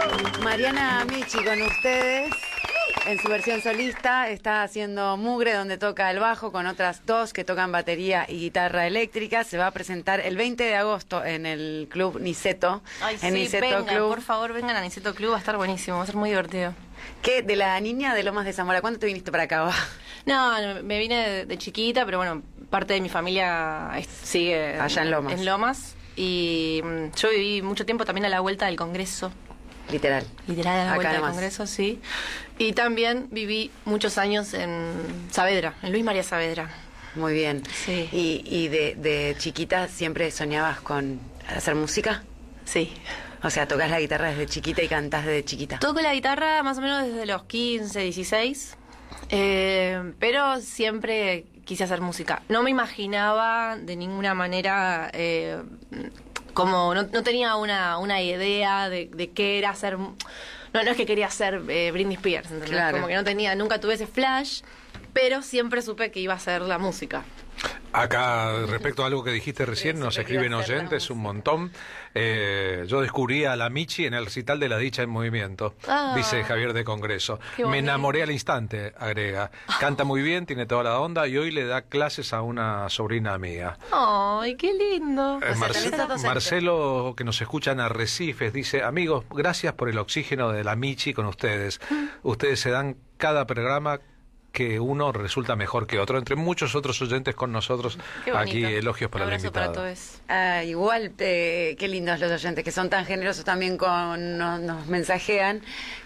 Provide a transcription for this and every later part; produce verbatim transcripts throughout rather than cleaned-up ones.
Mariana Michi con ustedes. En su versión solista está haciendo Mugre, donde toca el bajo con otras dos que tocan batería y guitarra eléctrica. Se va a presentar el veinte de agosto en el Club Niceto. Ay, en sí, Niceto vengan, Club. por favor, vengan a Niceto Club, va a estar buenísimo, va a ser muy divertido. ¿Qué? De la niña de Lomas de Zamora, ¿cuándo te viniste para acá? No, no, me vine de, de chiquita, pero bueno, parte de mi familia es- sigue Allá en Lomas. En Lomas. Y mm, yo viví mucho tiempo también a la vuelta del Congreso. Literal. Literal, a la Acá vuelta del nomás. Congreso, sí. Y también viví muchos años en Saavedra, en Luis María Saavedra. Muy bien. Sí. ¿Y, y de, de chiquita siempre soñabas con hacer música? Sí. O sea, tocas la guitarra desde chiquita y cantás desde chiquita. Toco la guitarra más o menos desde los quince, dieciséis, eh, pero siempre quise hacer música. No me imaginaba de ninguna manera, eh, como no, no tenía una, una idea de, de qué era hacer... No, no es que quería ser eh, Britney Spears, ¿entendés? Claro. Como que no tenía, nunca tuve ese flash, pero siempre supe que iba a ser la música. Acá, respecto a algo que dijiste recién, nos Siempre iba escriben a ser la oyentes un música. montón. Eh, yo descubrí a la Michi en el recital de La Dicha en Movimiento, Ah. dice Javier de Congreso. Qué Me bonito. enamoré al instante, agrega. Canta muy bien, tiene toda la onda y hoy le da clases a una sobrina amiga. ¡Ay, qué lindo! Eh, sea, Marce- también sos docente. Marcelo, que nos escucha en Arrecifes, dice: amigos, gracias por el oxígeno de la Michi con ustedes. Ustedes se dan cada programa que uno resulta mejor que otro, entre muchos otros oyentes con nosotros. Qué bonito. Aquí elogios para Un la abrazo invitada. para todos. Ah, igual, eh, qué lindos los oyentes, que son tan generosos también con nos, nos mensajean,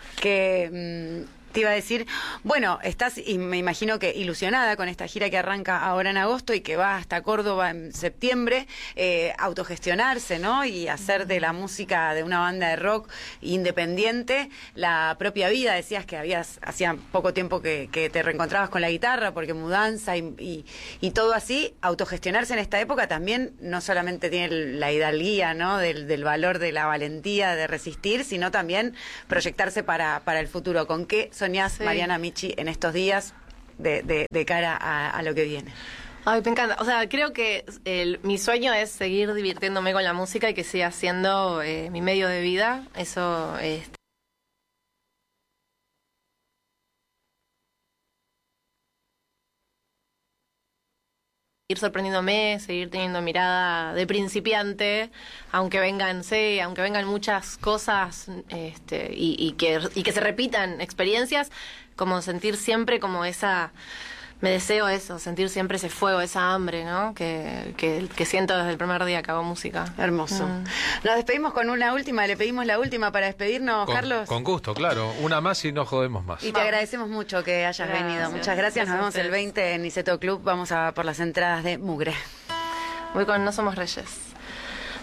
que mm, te iba a decir, bueno, estás, y me imagino que ilusionada con esta gira que arranca ahora en agosto y que va hasta Córdoba en septiembre, eh, autogestionarse, ¿no? Y hacer de la música de una banda de rock independiente la propia vida. Decías que habías, hacía poco tiempo que, que te reencontrabas con la guitarra, porque mudanza y, y, y todo así, autogestionarse en esta época también no solamente tiene la hidalguía, ¿no? Del, del valor de la valentía de resistir, sino también proyectarse para, para el futuro. ¿Con qué soñás, Sí. Mariana Michi, en estos días de, de, de cara a, a lo que viene? Ay, me encanta. O sea, creo que el, mi sueño es seguir divirtiéndome con la música y que siga siendo eh, mi medio de vida. Eso, este, ir sorprendiéndome, seguir teniendo mirada de principiante, aunque vengan, sí, aunque vengan muchas cosas, este, y, y que y que se repitan experiencias, como sentir siempre como esa, me deseo eso, sentir siempre ese fuego, esa hambre, ¿no? Que, que, que siento desde el primer día que hago música. Hermoso. Mm. Nos despedimos con una última, le pedimos la última para despedirnos, Con, Carlos. con gusto, claro. Una más y no jodemos más. Y te agradecemos mucho que hayas Gracias. venido. Muchas gracias. Nos Gracias a vemos el ustedes. veinte en Niceto Club. Vamos a por las entradas de Mugre. Voy con No Somos Reyes.